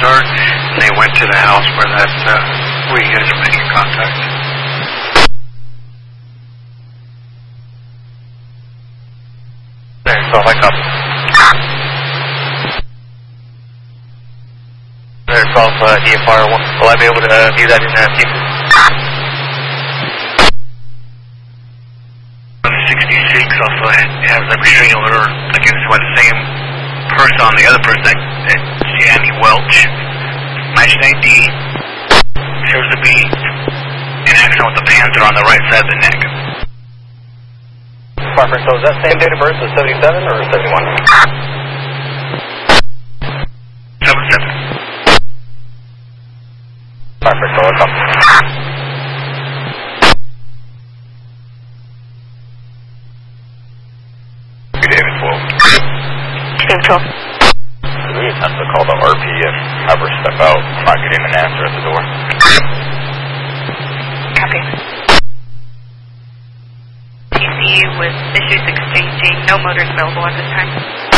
start, and they went to the house where where you guys are making contact. There, so I copy. There's off EFR 1. Will I be able to view that in sequence? 66 off has a restraining order against the same person on the other person, that Jamie Welch. Match ID appears to be in action with the Panther on the right side of the neck. Parker, so is that same date of birth as 77 or 71? 77. Perfect, so welcome. David 12. David 12. Could we attempt to call the RP and have her step out, not get him an answer at the door? Copy. TC with issues exchanging, no motors available at this time.